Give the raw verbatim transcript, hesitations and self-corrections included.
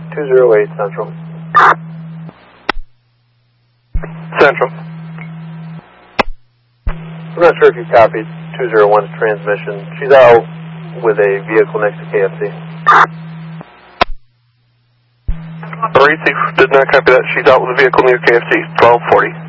two zero eight Central. Central. I'm not sure if you copied two zero one's transmission. She's out with a vehicle next to K F C. Racing did not copy that. She's out with a vehicle near K F C, twelve forty.